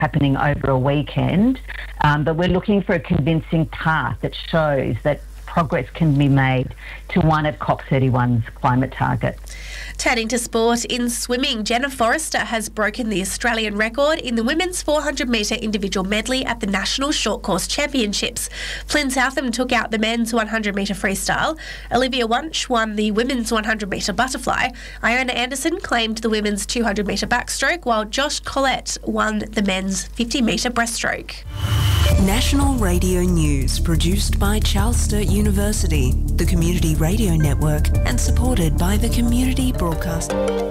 happening over a weekend, but we're looking for a convincing path that shows that progress can be made to one of COP31's climate targets. Turning to sport, in swimming, Jenna Forrester has broken the Australian record in the women's 400-metre individual medley at the National Short Course Championships. Flynn Southam took out the men's 100-metre freestyle. Olivia Wunsch won the women's 100-metre butterfly. Iona Anderson claimed the women's 200-metre backstroke, while Josh Collette won the men's 50-metre breaststroke. National Radio News, produced by Charles Sturt University, the Community Radio Network, and supported by the Community Broadcast.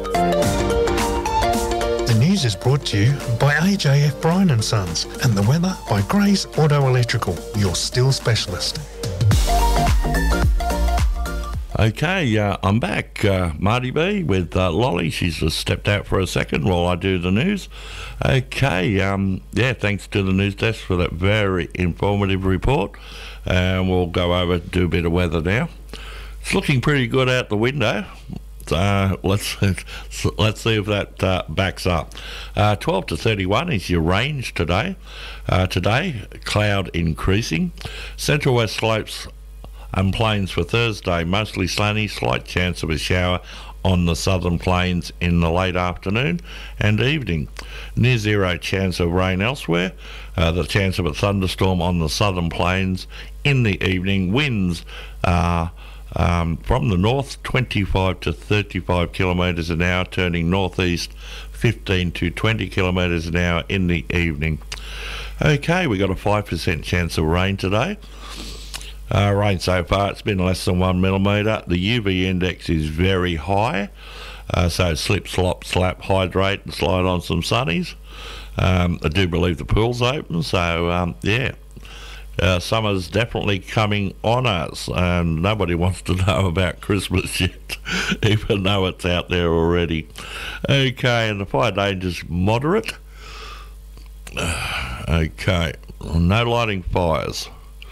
The news is brought to you by AJF Bryan and Sons, and the weather by Gray's Auto Electrical, your steel specialist. Okay, I'm back, Marty B, with Lolly. She's just stepped out for a second while I do the news. Okay, thanks to the news desk for that very informative report. And we'll go over to do a bit of weather now. It's looking pretty good out the window. Let's see if that backs up. 12 to 31 is your range today. Today, cloud increasing. Central west slopes and plains for Thursday, mostly sunny, slight chance of a shower on the southern plains in the late afternoon and evening. Near zero chance of rain elsewhere. The chance of a thunderstorm on the southern plains in the evening. Winds from the north 25 to 35 kilometres an hour, turning northeast 15 to 20 kilometres an hour in the evening. Okay, we got a 5% chance of rain today. Rain so far, it's been less than 1 millimetre. The UV index is very high, so slip, slop, slap, hydrate and slide on some sunnies. I do believe the pool's open, so summer's definitely coming on us, and nobody wants to know about Christmas yet, even though it's out there already. Okay, and the fire danger's moderate. Okay, no lighting fires.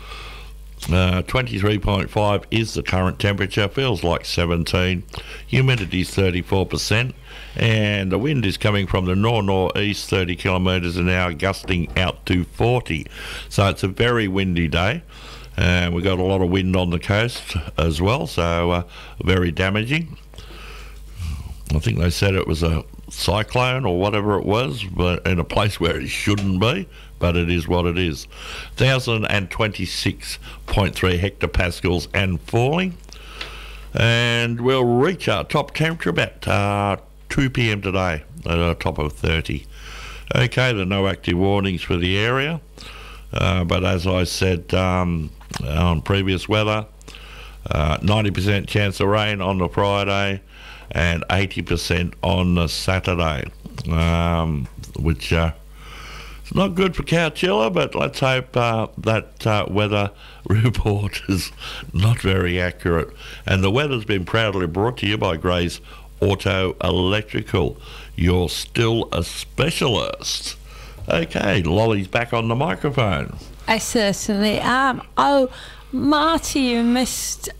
23.5 is the current temperature, feels like 17, humidity is 34%, and the wind is coming from the north-northeast 30 kilometres an hour, gusting out to 40. So it's a very windy day, and we've got a lot of wind on the coast as well, so very damaging. I think they said it was a cyclone or whatever it was, but in a place where it shouldn't be, but it is what it is. 1,026.3 hectopascals and falling, and we'll reach our top temperature about 2 p.m. today at a top of 30. Okay, there are no active warnings for the area, but as I said on previous weather, 90% chance of rain on the Friday and 80% on the Saturday, which it's not good for Couchilla, but let's hope that weather report is not very accurate. And the weather's been proudly brought to you by Gray's Auto Electrical. You're still a specialist. Okay, Lolly's back on the microphone. I certainly am. Oh, Marty, you missed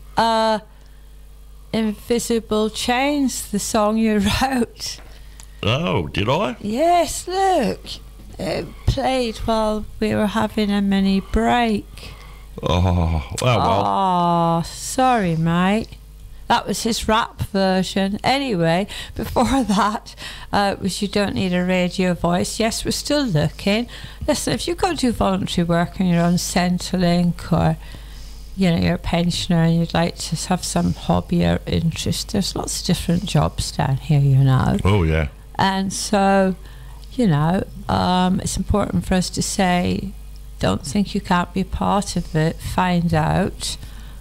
Invisible Chains, the song you wrote. Oh, did I? Yes, look. It played while we were having a mini break. Oh, well. Oh, sorry, mate. That was his rap version. Anyway, before that was You Don't Need a Radio Voice. Yes, we're still looking. Listen, if you go do voluntary work and you're on Centrelink, or you're a pensioner and you'd like to have some hobby or interest, there's lots of different jobs down here, Oh, yeah. And so, it's important for us to say, don't think you can't be part of it. Find out.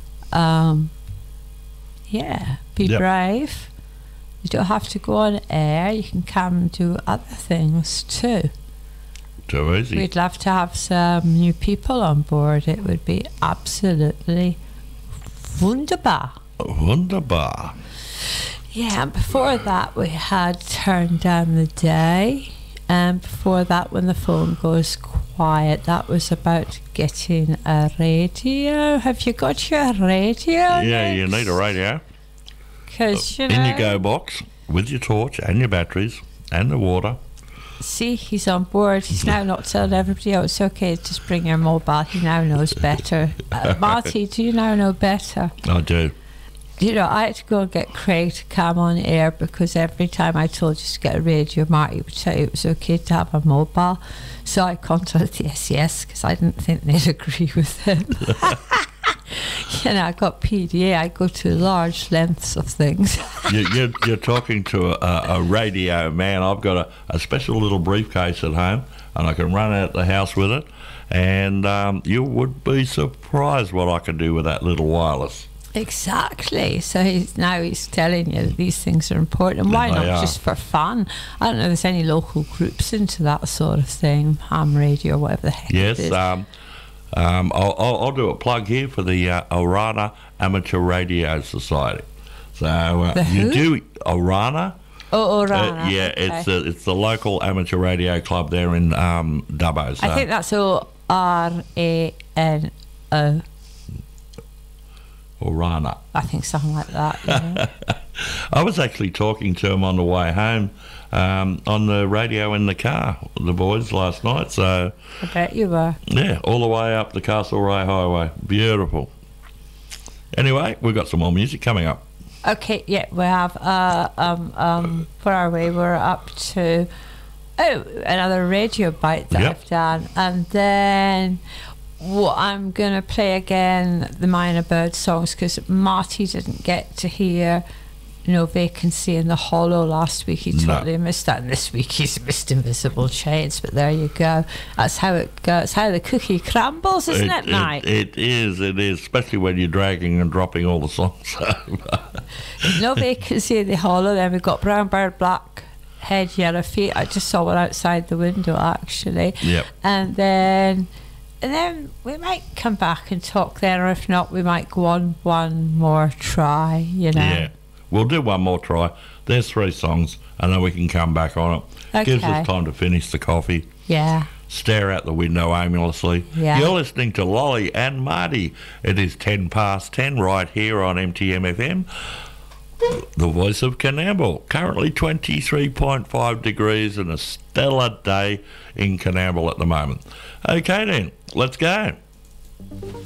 Be brave. You don't have to go on air. You can come and do other things too. So easy. We'd love to have some new people on board. It would be absolutely wunderbar. Wunderbar. Yeah, and before that we had Turn Down the Day, and before that, When the Phone Goes Quiet, that was about getting a radio. Have you got your radio? Yeah, you need a radio. Because, in your go box with your torch and your batteries and the water. See, he's on board. He's now not telling everybody, oh, it's okay, just bring your mobile. He now knows better. Marty, do you now know better? I do. You know, I had to go and get Craig to come on air because every time I told you to get a radio, Marty would tell you it was okay to have a mobile. So I contacted the SES because I didn't think they'd agree with him. You know, I got PDA. I go to large lengths of things. You're talking to a radio man. I've got a special little briefcase at home, and I can run out the house with it. And you would be surprised what I can do with that little wireless. Exactly. So he's telling you that these things are important. And why not just for fun? I don't know if there's any local groups into that sort of thing, ham radio or whatever the heck it is. I'll do a plug here for the Orana Amateur Radio Society. So you do Orana. Oh, Orana. Yeah, okay. It's the local amateur radio club there in Dubbo. So. I think that's ORANO. Orana. I think something like that. Yeah. I was actually talking to him on the way home on the radio in the car, the boys, last night. So I bet you were. Yeah, all the way up the Castlereagh Highway. Beautiful. Anyway, we've got some more music coming up. Okay, yeah, we have. Where are we? We're up to another radio bite that I've done, and then. I'm going to play again the Minor Bird songs because Marty didn't get to hear No Vacancy in the Hollow last week. He totally missed that, and this week he's missed Invisible Chains, but there you go. That's how it goes. How the cookie crumbles, isn't it, Mike? It is, especially when you're dragging and dropping all the songs over. No Vacancy in the Hollow, then we've got Brown Bird, Black Head, Yellow Feet. I just saw one outside the window, actually. Yep. And then we might come back and talk then, or if not, we might go on one more try, you know. Yeah, we'll do one more try. There's 3 songs, and then we can come back on it. Okay. Gives us time to finish the coffee. Yeah. Stare out the window aimlessly. Yeah. You're listening to Lolly and Marty. It is 10:10 right here on MTM FM. The voice of Coonamble. Currently 23.5 degrees and a stellar day in Coonamble at the moment. Okay then, let's go.